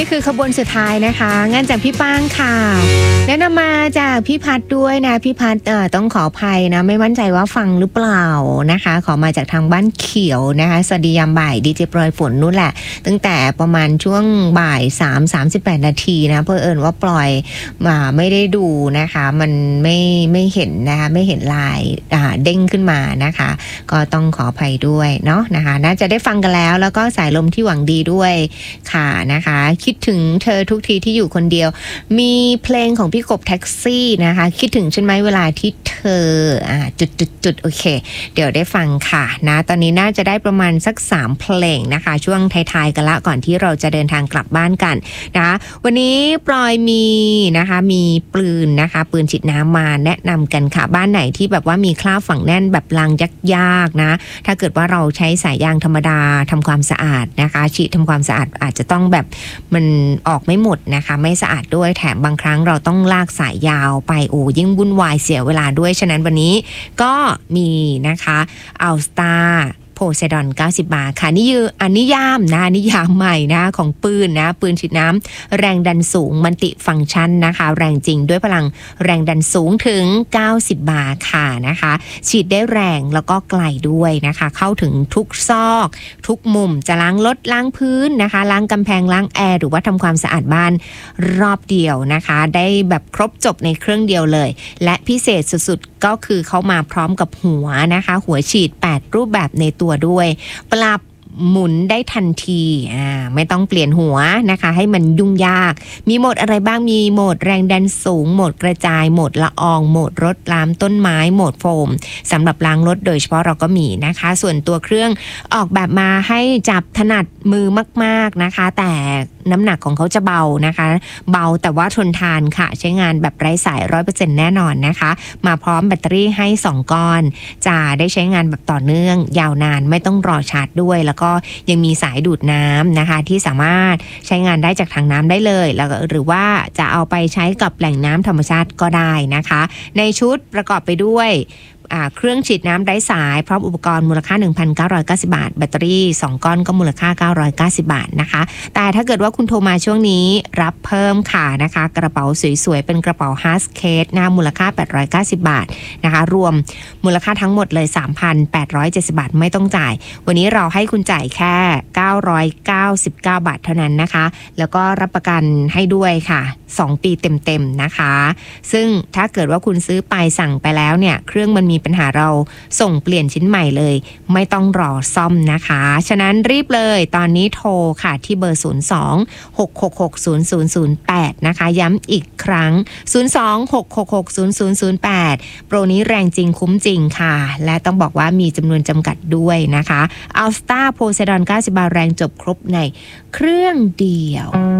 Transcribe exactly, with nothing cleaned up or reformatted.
คือขบวนสุดท้ายนะคะงานจากพี่ป้างค่ะแนะนำมาจากพี่พัดด้วยนะพี่พัดเอ่อต้องขออภัยนะไม่มั่นใจว่าฟังหรือเปล่านะคะขอมาจากทางบ้านเขียวนะคะสวัสดียามบ่ายดีเจโปรยฝนนู่นแหละตั้งแต่ประมาณช่วงบ่ายสามสามสิบแปดนาทีนะเพื่อเอิญว่าปล่อยมาไม่ได้ดูนะคะมันไม่ไม่เห็นนะคะไม่เห็นลายอ่าเด้งขึ้นมานะคะก็ต้องขออภัยด้วยเนาะนะคะน่าจะได้ฟังกันแล้วแล้วก็สายลมที่หวังดีด้วยค่ะนะคะคิดถึงเธอทุกทีที่อยู่คนเดียวมีเพลงของพี่กบแท็กซี่นะคะคิดถึงฉันไหมเวลาที่เธออ่าจุดจุดจุดโอเคเดี๋ยวได้ฟังค่ะนะตอนนี้น่าจะได้ประมาณสักสามเพลงนะคะช่วงท้ายๆกันละก่อนที่เราจะเดินทางกลับบ้านกันนะคะวันนี้ปลอยมีนะคะมีปืนนะคะปืนฉีดน้ำมาแนะนำกันค่ะบ้านไหนที่แบบว่ามีคราบฝังแน่นแบบรางยากๆนะถ้าเกิดว่าเราใช้สายยางธรรมดาทำความสะอาดนะคะฉีดทำความสะอาดอาจจะต้องแบบมันออกไม่หมดนะคะไม่สะอาดด้วยแถมบางครั้งเราต้องลากสายยาวไปโอ้ยิ่งวุ่นวายเสียเวลาด้วยฉะนั้นวันนี้ก็มีนะคะอัลสตาโพไซดอนเก้าสิบบาทค่ะนี่คืออันนิยามนะนิยามใหม่นะของปืนนะปืนฉีดน้ำแรงดันสูงมัลติฟังก์ชันนะคะแรงจริงด้วยพลังแรงดันสูงถึงเก้าสิบบาทค่ะนะคะฉีดได้แรงแล้วก็ไกลด้วยนะคะเข้าถึงทุกซอกทุกมุมจะล้างรถล้างพื้นนะคะล้างกำแพงล้างแอร์หรือว่าทำความสะอาดบ้านรอบเดียวนะคะได้แบบครบจบในเครื่องเดียวเลยและพิเศษสุดๆก็คือเขามาพร้อมกับหัวนะคะหัวฉีดแปดรูปแบบในตัวด้วยปรับหมุนได้ทันทีอ่าไม่ต้องเปลี่ยนหัวนะคะให้มันยุ่งยากมีโหมดอะไรบ้างมีโหมดแรงดันสูงโหมดกระจายโหมดละอองโหมดรดน้ำต้นไม้โหมดโฟมสำหรับล้างรถโดยเฉพาะเราก็มีนะคะส่วนตัวเครื่องออกแบบมาให้จับถนัดมือมากๆนะคะแต่น้ำหนักของเขาจะเบานะคะเบาแต่ว่าทนทานค่ะใช้งานแบบไร้สาย ร้อยเปอร์เซ็นต์ แน่นอนนะคะมาพร้อมแบตเตอรี่ให้สองก้อนจะได้ใช้งานแบบต่อเนื่องยาวนานไม่ต้องรอชาร์จด้วยแล้วก็ยังมีสายดูดน้ำนะคะที่สามารถใช้งานได้จากถังน้ำได้เลยแล้วหรือว่าจะเอาไปใช้กับแหล่งน้ำธรรมชาติก็ได้นะคะในชุดประกอบไปด้วยเครื่องฉีดน้ำไร้สายพร้อมอุปกรณ์มูลค่า หนึ่งพันเก้าร้อยเก้าสิบบาทแบตเตอรี่สองก้อนก็มูลค่าเก้าร้อยเก้าสิบบาทนะคะแต่ถ้าเกิดว่าคุณโทรมาช่วงนี้รับเพิ่มค่ะนะคะกระเป๋าสวยๆเป็นกระเป๋าฮาร์สเคสนะมูลค่าแปดร้อยเก้าสิบบาทนะคะรวมมูลค่าทั้งหมดเลย สามพันแปดร้อยเจ็ดสิบบาทไม่ต้องจ่ายวันนี้เราให้คุณจ่ายแค่เก้าร้อยเก้าสิบเก้าบาทเท่านั้นนะคะแล้วก็รับประกันให้ด้วยค่ะสองปีเต็มๆนะคะซึ่งถ้าเกิดว่าคุณซื้อไปสั่งไปแล้วเนี่ยเครื่องมันมีปัญหาเราส่งเปลี่ยนชิ้นใหม่เลยไม่ต้องรอซ่อมนะคะฉะนั้นรีบเลยตอนนี้โทรค่ะที่เบอร์ศูนย์ สอง หก หก หก ศูนย์ ศูนย์ ศูนย์ แปดนะคะย้ำอีกครั้งศูนย์ สอง หก หก หก ศูนย์ ศูนย์ ศูนย์ แปดโปรนี้แรงจริงคุ้มจริงค่ะและต้องบอกว่ามีจำนวนจำกัดด้วยนะคะ Alstar Poseidon เก้าสิบบาทแรงจบครบในเครื่องเดียว